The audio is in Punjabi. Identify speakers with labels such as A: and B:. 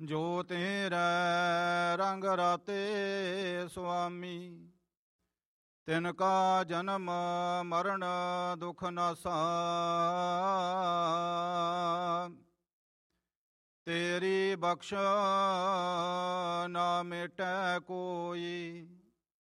A: ਜੋ ਤੇਰੇ ਰੰਗ ਰਾਤੇ ਸੁਆਮੀ, ਤਿਨ ਕਾ ਜਨਮ ਮਰਨ ਦੁਖ ਨਾਸਾ। ਤੇਰੀ ਬਖਸ਼ ਨਾ ਮਿਟੈ ਕੋਈ,